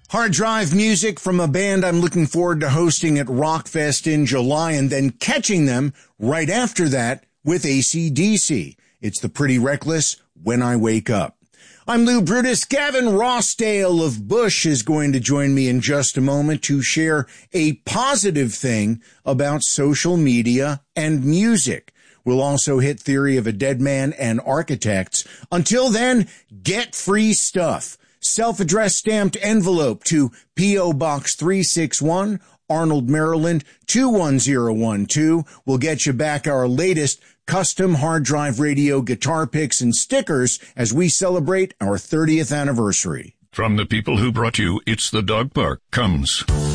Hard Drive music from a band I'm looking forward to hosting at Rockfest in July and then catching them right after that with AC/DC. It's the Pretty Reckless When I Wake Up. I'm Lou Brutus. Gavin Rossdale of Bush is going to join me in just a moment to share a positive thing about social media and music. We'll also hit Theory of a Dead Man and Architects. Until then, get free stuff. Self-addressed stamped envelope to P.O. Box 361, Arnold, Maryland, 21012. We'll get you back our latest custom hard drive radio guitar picks and stickers as we celebrate our 30th anniversary. From the people who brought you It's the Dog Park comes